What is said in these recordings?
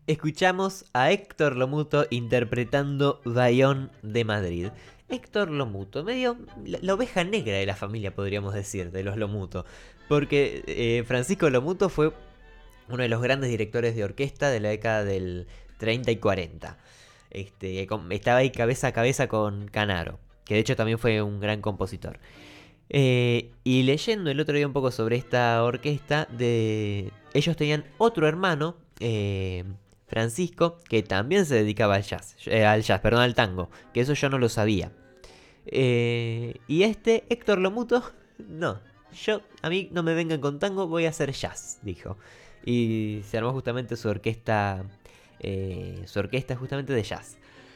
Escuchamos a Héctor Lomutto interpretando Bayón de Madrid. Héctor Lomutto, medio la oveja negra de la familia, podríamos decir, de los Lomutto. Porque Francisco Lomutto fue uno de los grandes directores de orquesta de la década del 30 y 40. Estaba ahí cabeza a cabeza con Canaro, que de hecho también fue un gran compositor. Y leyendo el otro día un poco sobre esta orquesta, ellos tenían otro hermano, Francisco, que también se dedicaba al tango, que eso yo no lo sabía. Y Héctor Lomutto, no, a mí no me vengan con tango, voy a hacer jazz, dijo. Y se armó justamente su orquesta justamente de jazz.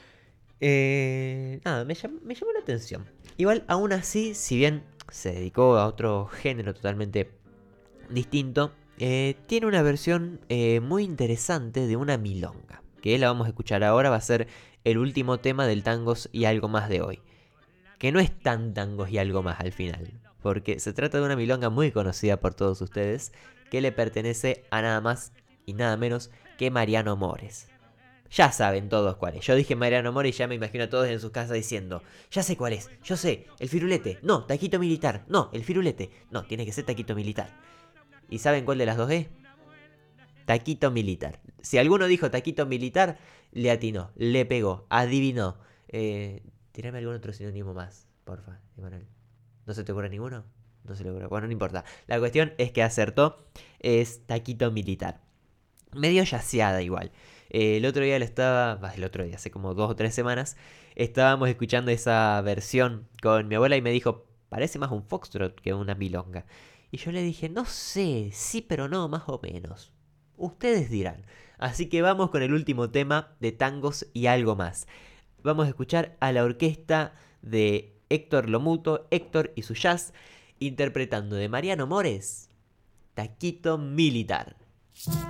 Nada, me llamó la atención. Igual, aún así, si bien se dedicó a otro género totalmente distinto, tiene una versión muy interesante de una milonga, que la vamos a escuchar ahora, va a ser el último tema del Tangos y Algo Más de hoy. Que no es tan tangos y algo más al final, porque se trata de una milonga muy conocida por todos ustedes, que le pertenece a nada más y nada menos que Mariano Mores. Ya saben todos cuál es. Yo dije Mariano Mores y ya me imagino a todos en sus casas diciendo: ya sé cuál es, yo sé, el firulete, no, taquito militar, no, el firulete, no, tiene que ser taquito militar. ¿Y saben cuál de las dos es? Taquito militar. Si alguno dijo taquito militar, le atinó, le pegó, adivinó. Tirame algún otro sinónimo más, porfa, Emanuel. ¿No se te ocurre ninguno? No se le ocurre. Bueno, no importa. La cuestión es que acertó. Es taquito militar. Medio yaceada igual. El otro día hace como 2 o 3 semanas, estábamos escuchando esa versión con mi abuela y me dijo: parece más un foxtrot que una milonga. Y yo le dije: no sé, sí pero no, más o menos. Ustedes dirán. Así que vamos con el último tema de Tangos y Algo Más. Vamos a escuchar a la orquesta de Héctor Lomutto, Héctor y su jazz, interpretando de Mariano Mores, Taquito Militar.